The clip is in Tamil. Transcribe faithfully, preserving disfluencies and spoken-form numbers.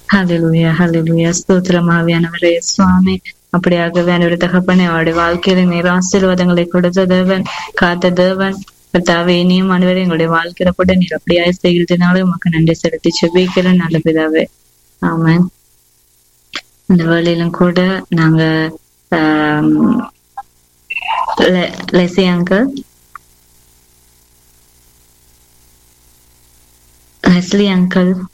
ஹalleluya ஹalleluya ஸ்தோத்திரம் ஆவியானவரே சுவாமி. அப்படியாகவே ஆண்டவரே தகப்பனே, அவருடைய வாழ்க்கையில நீர் ஆசீர்வாதங்களை கொடுத்த தேவன், காத்த தேவன். கர்த்தாவே, இனியும் ஆண்டவரே எங்களுடைய வாழ்க்கையில கூட நீர் அப்படியாய் செய்கிறதுனால உமக்கு நன்றி செலுத்தி செபிக்கிறேன் நல்ல பிதாவே. ஆமென். இந்த வேளையிலும் கூட நாங்க ஆஹ் லெசி அங்கிள், லெஸ்லி அங்கிள்